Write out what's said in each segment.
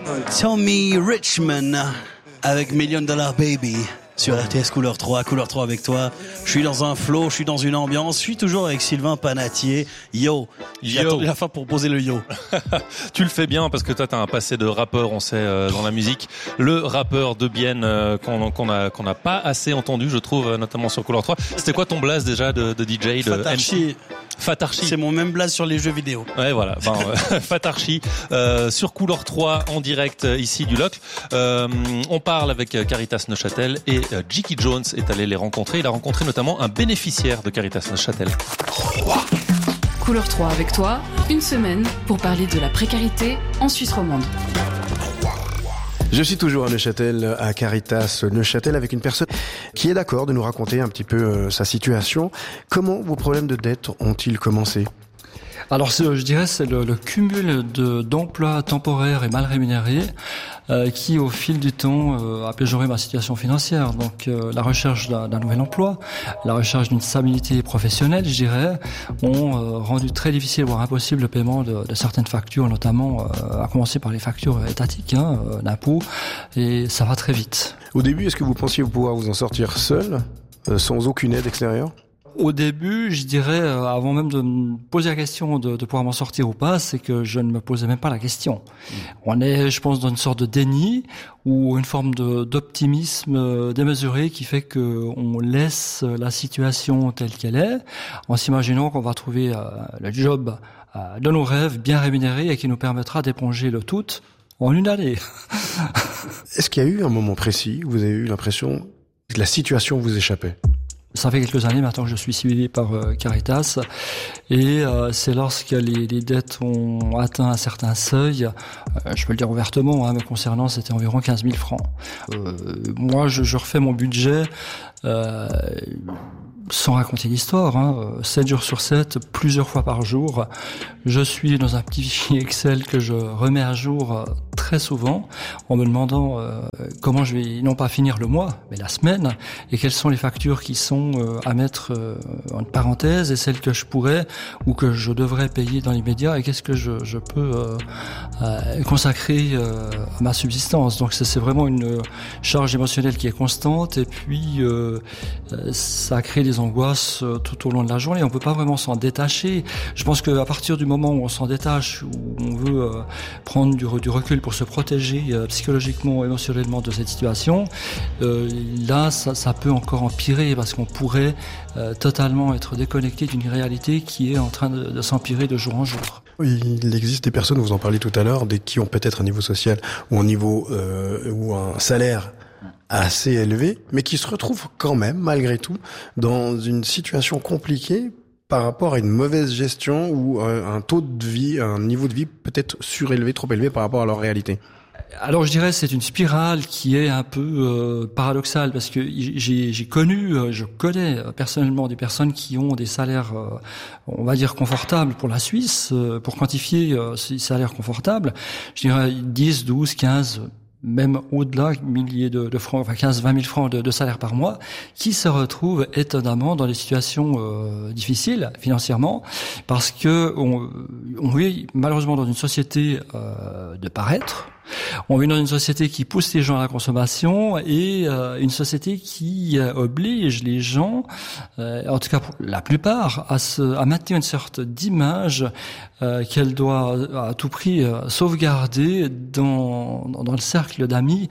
Tommy Richman avec $1 Million Baby sur RTS Couleur 3 avec toi. Je suis dans un flow, je suis dans une ambiance, je suis toujours avec Sylvain Panatier. Yo. J'ai attendu la fin pour poser le yo. Tu le fais bien parce que toi t'as un passé de rappeur, on sait, dans la musique. Le rappeur de Bienne qu'on n'a pas assez entendu, je trouve, notamment sur Couleur 3. C'était quoi ton blaze déjà de DJ, de Fatarchi. Fatarchi. C'est mon même blaze sur les jeux vidéo. Ouais, voilà. Fatarchi sur Couleur 3 en direct ici du Locle. On parle avec Caritas Neuchâtel et Jiki Jones est allé les rencontrer. Il a rencontré notamment un bénéficiaire de Caritas Neuchâtel. Couleur 3 avec toi, une semaine pour parler de la précarité en Suisse romande. Je suis toujours à Neuchâtel, à Caritas Neuchâtel, avec une personne qui est d'accord de nous raconter un petit peu sa situation. Comment vos problèmes de dette ont-ils commencé ? Alors je dirais c'est le cumul d'emplois temporaires et mal rémunérés qui au fil du temps a péjoré ma situation financière. Donc la recherche d'un nouvel emploi, la recherche d'une stabilité professionnelle, je dirais, ont rendu très difficile, voire impossible le paiement de certaines factures, notamment à commencer par les factures étatiques, d'impôts, et ça va très vite. Au début, est-ce que vous pensiez pouvoir vous en sortir seul, sans aucune aide extérieure ? Au début, je dirais, avant même de me poser la question de pouvoir m'en sortir ou pas, c'est que je ne me posais même pas la question. On est, je pense, dans une sorte de déni ou une forme d'optimisme démesuré qui fait que on laisse la situation telle qu'elle est, en s'imaginant qu'on va trouver le job de nos rêves bien rémunéré et qui nous permettra d'éponger le tout en une année. Est-ce qu'il y a eu un moment précis où vous avez eu l'impression que la situation vous échappait ? Ça fait quelques années maintenant que je suis suivi par Caritas et c'est lorsque les dettes ont atteint un certain seuil, je peux le dire ouvertement, me concernant c'était environ 15 000 francs. Moi je refais mon budget sans raconter l'histoire, 7 jours sur 7, plusieurs fois par jour. Je suis dans un petit fichier Excel que je remets à jour très souvent en me demandant comment je vais non pas finir le mois, mais la semaine, et quelles sont les factures qui sont à mettre en parenthèse et celles que je pourrais ou que je devrais payer dans l'immédiat et qu'est-ce que je peux consacrer à ma subsistance. Donc c'est vraiment une charge émotionnelle qui est constante et puis ça crée des angoisses tout au long de la journée. On peut pas vraiment s'en détacher. Je pense qu'à partir du moment où on s'en détache, où on veut prendre du recul pour se protéger psychologiquement, émotionnellement de cette situation, là ça peut encore empirer parce qu'on pourrait totalement être déconnecté d'une réalité qui est en train de s'empirer de jour en jour. Oui, il existe des personnes, vous en parliez tout à l'heure, qui ont peut-être un niveau social ou un niveau ou un salaire assez élevé, mais qui se retrouvent quand même, malgré tout, dans une situation compliquée par rapport à une mauvaise gestion ou un taux de vie, un niveau de vie peut-être surélevé, trop élevé par rapport à leur réalité. Alors je dirais c'est une spirale qui est un peu paradoxale parce que je connais personnellement des personnes qui ont des salaires on va dire confortables pour la Suisse. Pour quantifier ces salaires confortables, je dirais 10, 12, 15 même au-delà milliers de francs, enfin 15-20 000 francs de salaire par mois, qui se retrouvent étonnamment dans des situations difficiles financièrement, parce que on vit malheureusement dans une société de paraître. On vit dans une société qui pousse les gens à la consommation et une société qui oblige les gens, en tout cas pour la plupart, à maintenir une sorte d'image qu'elle doit à tout prix sauvegarder dans le cercle d'amis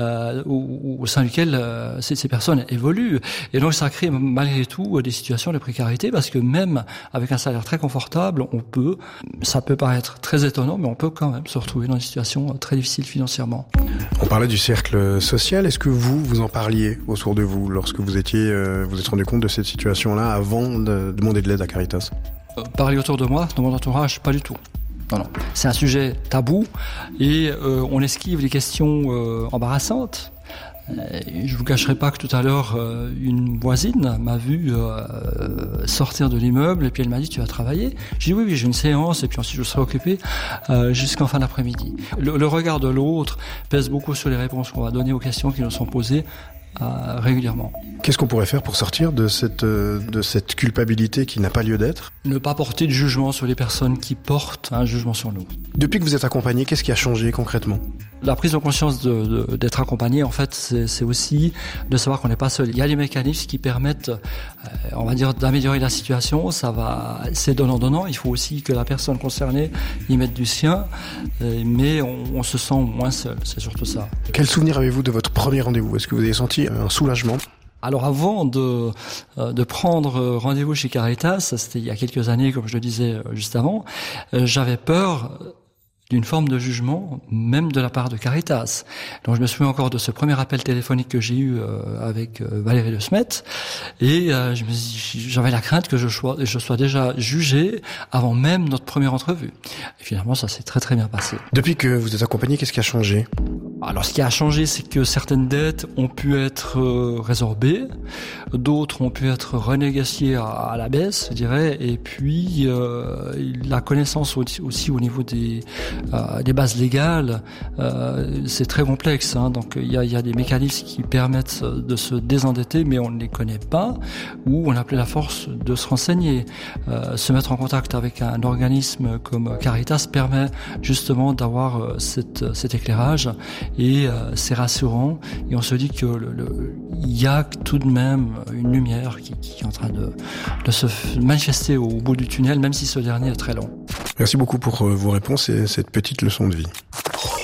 au sein duquel ces personnes évoluent. Et donc ça crée malgré tout des situations de précarité parce que même avec un salaire très confortable, ça peut paraître très étonnant, mais on peut quand même se retrouver dans une situation très difficile financièrement. On parlait du cercle social. Est-ce que vous en parliez autour de vous lorsque vous êtes rendu compte de cette situation-là avant de demander de l'aide à Caritas ? Parler autour de moi, dans mon entourage, pas du tout. Non. C'est un sujet tabou et on esquive les questions embarrassantes. Je vous cacherai pas que tout à l'heure, une voisine m'a vu sortir de l'immeuble et puis elle m'a dit tu vas travailler. J'ai dit oui, j'ai une séance et puis ensuite je serai occupé jusqu'en fin d'après-midi. Le regard de l'autre pèse beaucoup sur les réponses qu'on va donner aux questions qui nous sont posées régulièrement. Qu'est-ce qu'on pourrait faire pour sortir de cette culpabilité qui n'a pas lieu d'être ? Ne pas porter de jugement sur les personnes qui portent un jugement sur nous. Depuis que vous êtes accompagné, qu'est-ce qui a changé concrètement ? La prise de conscience d'être accompagné, en fait, c'est aussi de savoir qu'on n'est pas seul. Il y a des mécanismes qui permettent, on va dire, d'améliorer la situation. C'est donnant-donnant. Il faut aussi que la personne concernée y mette du sien, mais on se sent moins seul. C'est surtout ça. Quel souvenir avez-vous de votre premier rendez-vous? Est-ce que vous avez senti un soulagement? Alors avant de prendre rendez-vous chez Caritas, c'était il y a quelques années, comme je le disais juste avant, j'avais peur d'une forme de jugement, même de la part de Caritas. Donc je me souviens encore de ce premier appel téléphonique que j'ai eu avec Valérie Le Smet, et j'avais la crainte que je sois déjà jugé avant même notre première entrevue. Et finalement, ça s'est très très bien passé. Depuis que vous êtes accompagné, qu'est-ce qui a changé? Alors ce qui a changé, c'est que certaines dettes ont pu être résorbées, d'autres ont pu être renégociées à la baisse, je dirais, et puis la connaissance aussi au niveau des bases légales, c'est très complexe, hein, donc il y a des mécanismes qui permettent de se désendetter, mais on ne les connaît pas, ou on a appelé la force de se renseigner. Se mettre en contact avec un organisme comme Caritas permet justement d'avoir cet éclairage, et c'est rassurant, et on se dit que il y a tout de même une lumière qui est en train de se manifester au bout du tunnel, même si ce dernier est très long. Merci beaucoup pour vos réponses et cette petite leçon de vie.